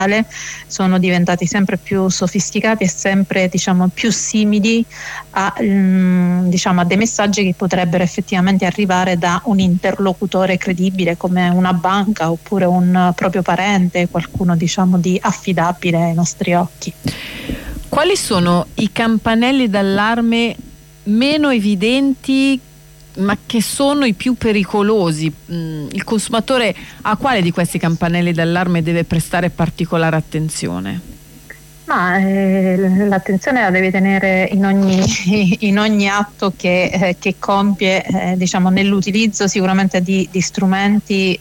sono diventati sempre più sofisticati e sempre più simili a dei messaggi che potrebbero effettivamente arrivare da un interlocutore credibile come una banca oppure un proprio parente, qualcuno di affidabile ai nostri occhi. Quali sono i campanelli d'allarme meno evidenti ma che sono i più pericolosi? Il consumatore a quale di questi campanelli d'allarme deve prestare particolare attenzione? L'attenzione la deve tenere in ogni atto che compie nell'utilizzo sicuramente di strumenti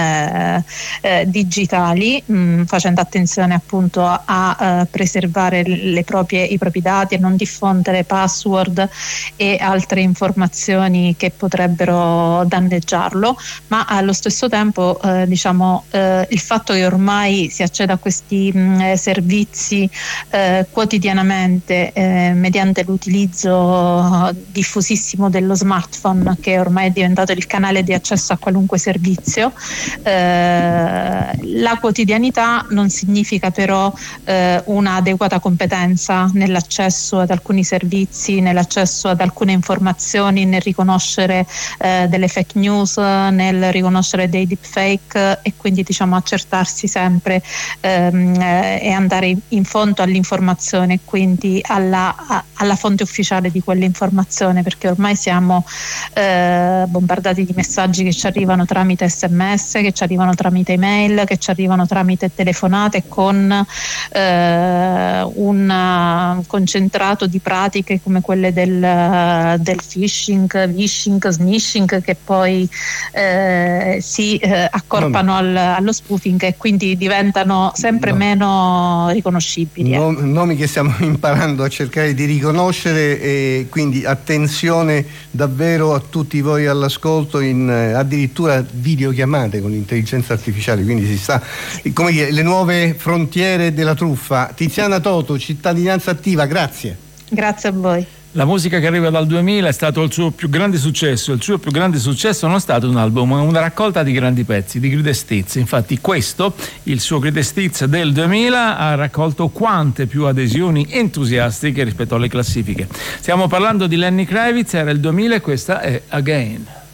digitali, facendo attenzione appunto a preservare i propri dati, a non diffondere password e altre informazioni che potrebbero danneggiarlo, ma allo stesso tempo il fatto che ormai si acceda a questi servizi quotidianamente mediante l'utilizzo diffusissimo dello smartphone, che ormai è diventato il canale di accesso a qualunque servizio. La quotidianità non significa però un'adeguata competenza nell'accesso ad alcuni servizi, nell'accesso ad alcune informazioni, nel riconoscere delle fake news, nel riconoscere dei deepfake, e quindi accertarsi sempre e andare in fondo all'informazione, quindi alla fonte ufficiale di quell'informazione, perché ormai siamo bombardati di messaggi che ci arrivano tramite SMS, che ci arrivano tramite email, che ci arrivano tramite telefonate, con un concentrato di pratiche come quelle del phishing, vishing, smishing, che poi si accorpano allo spoofing e quindi diventano sempre meno riconoscibili. Nomi che stiamo imparando a cercare di riconoscere, e quindi attenzione davvero a tutti voi all'ascolto, in addirittura videochiamate con l'intelligenza artificiale, quindi si sta, come dire, le nuove frontiere della truffa. Tiziana Toto, Cittadinanza Attiva, grazie. Grazie a voi. La musica che arriva dal 2000 è stato il suo più grande successo. Il suo più grande successo non è stato un album, ma una raccolta di grandi pezzi, di greatest hits. Infatti questo, il suo greatest hits del 2000, ha raccolto quante più adesioni entusiastiche rispetto alle classifiche. Stiamo parlando di Lenny Kravitz, era il 2000 e questa è Again.